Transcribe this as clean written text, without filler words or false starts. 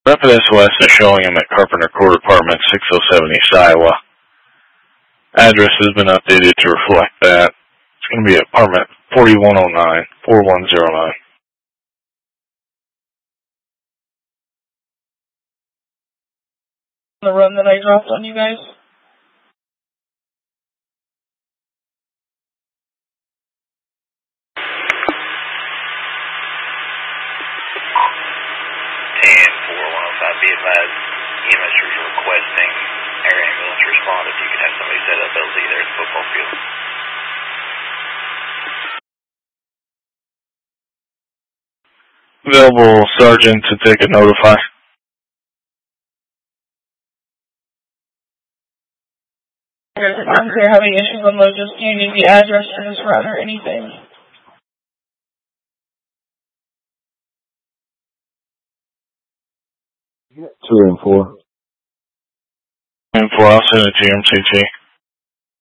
Rapid SOS is showing him at Carpenter Court Apartment, 607 East Iowa. Address has been updated to reflect that. It's going to be apartment 4109, 4109. The run that I dropped on you guys? Be advised, EMS is requesting air ambulance respond if you could have somebody set up LZ there at the football field. Available sergeant to take a notify. I'm clear having issues on those. Just do you need the address for this run or anything? Two and four. I'll send it to you, MCT.